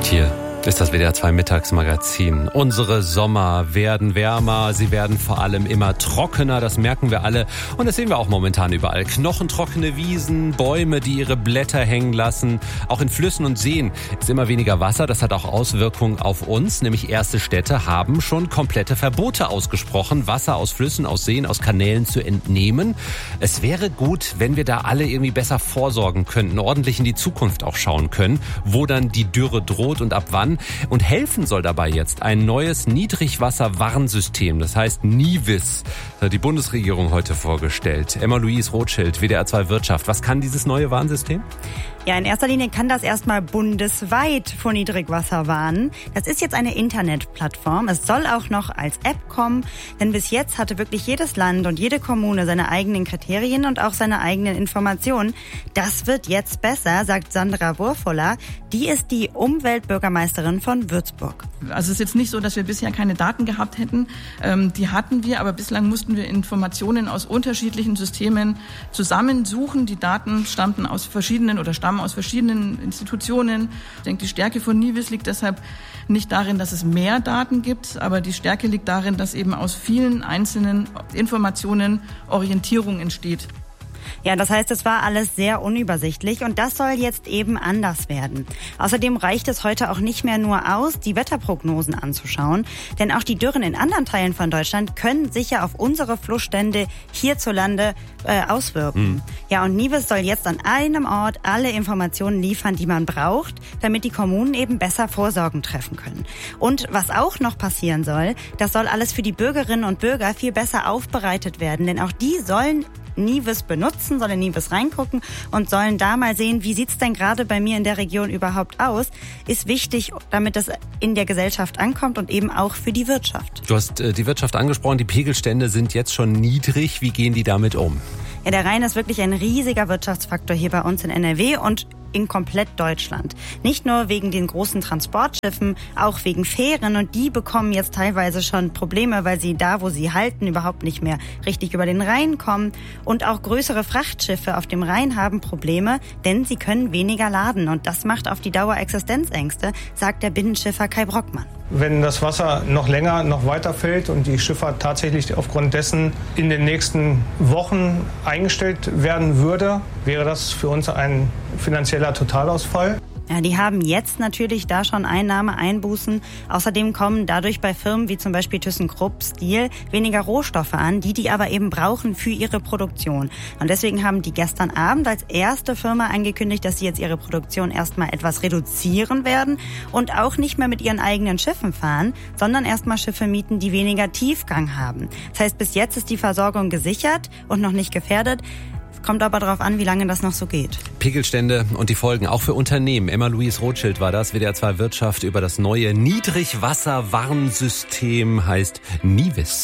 Hier ist das WDR 2 Mittagsmagazin. Unsere Sommer werden wärmer, sie werden vor allem immer trockener, das merken wir alle. Und das sehen wir auch momentan überall. Knochentrockene Wiesen, Bäume, die ihre Blätter hängen lassen. Auch in Flüssen und Seen ist immer weniger Wasser. Das hat auch Auswirkungen auf uns. Nämlich erste Städte haben schon komplette Verbote ausgesprochen, Wasser aus Flüssen, aus Seen, aus Kanälen zu entnehmen. Es wäre gut, wenn wir da alle irgendwie besser vorsorgen könnten, ordentlich in die Zukunft auch schauen können, wo dann die Dürre droht und ab wann. Und helfen soll dabei jetzt ein neues Niedrigwasser-Warnsystem, das heißt NIWIS. Das hat die Bundesregierung heute vorgestellt. Emma-Louise Rothschild, WDR 2 Wirtschaft. Was kann dieses neue Warnsystem? Ja, in erster Linie kann das erstmal bundesweit vor Niedrigwasser warnen. Das ist jetzt eine Internetplattform. Es soll auch noch als App kommen, denn bis jetzt hatte wirklich jedes Land und jede Kommune seine eigenen Kriterien und auch seine eigenen Informationen. Das wird jetzt besser, sagt Sandra Wurfola. Die ist die Umweltbürgermeisterin von Würzburg. Also es ist jetzt nicht so, dass wir bisher keine Daten gehabt hätten. Die hatten wir, aber bislang mussten wir Informationen aus unterschiedlichen Systemen zusammensuchen. Die Daten stammen aus verschiedenen Institutionen. Ich denke, die Stärke von NIWIS liegt deshalb nicht darin, dass es mehr Daten gibt, aber die Stärke liegt darin, dass eben aus vielen einzelnen Informationen Orientierung entsteht. Ja, das heißt, es war alles sehr unübersichtlich und das soll jetzt eben anders werden. Außerdem reicht es heute auch nicht mehr nur aus, die Wetterprognosen anzuschauen, denn auch die Dürren in anderen Teilen von Deutschland können sich ja auf unsere Flussstände hierzulande auswirken. Ja, und NIWIS soll jetzt an einem Ort alle Informationen liefern, die man braucht, damit die Kommunen eben besser Vorsorgen treffen können. Und was auch noch passieren soll, das soll alles für die Bürgerinnen und Bürger viel besser aufbereitet werden, denn auch die sollen NIWIS benutzen, sollen in NIWIS reingucken und sollen da mal sehen, wie sieht's denn gerade bei mir in der Region überhaupt aus, ist wichtig, damit das in der Gesellschaft ankommt und eben auch für die Wirtschaft. Du hast die Wirtschaft angesprochen, die Pegelstände sind jetzt schon niedrig. Wie gehen die damit um? Ja, der Rhein ist wirklich ein riesiger Wirtschaftsfaktor hier bei uns in NRW und in komplett Deutschland. Nicht nur wegen den großen Transportschiffen, auch wegen Fähren und die bekommen jetzt teilweise schon Probleme, weil sie da, wo sie halten, überhaupt nicht mehr richtig über den Rhein kommen. Und auch größere Frachtschiffe auf dem Rhein haben Probleme, denn sie können weniger laden und das macht auf die Dauer Existenzängste, sagt der Binnenschiffer Kai Brockmann. Wenn das Wasser noch länger, noch weiter fällt und die Schifffahrt tatsächlich aufgrund dessen in den nächsten Wochen eingestellt werden würde, wäre das für uns ein finanzieller Totalausfall. Ja, die haben jetzt natürlich da schon Einnahmeeinbußen. Außerdem kommen dadurch bei Firmen wie zum Beispiel ThyssenKrupp Steel weniger Rohstoffe an, die aber eben brauchen für ihre Produktion. Und deswegen haben die gestern Abend als erste Firma angekündigt, dass sie jetzt ihre Produktion erstmal etwas reduzieren werden und auch nicht mehr mit ihren eigenen Schiffen fahren, sondern erstmal Schiffe mieten, die weniger Tiefgang haben. Das heißt, bis jetzt ist die Versorgung gesichert und noch nicht gefährdet. Kommt aber darauf an, wie lange das noch so geht. Pegelstände und die Folgen auch für Unternehmen. Emma-Louise Rothschild war das, WDR 2 Wirtschaft über das neue Niedrigwasser-Warnsystem, heißt NIWIS.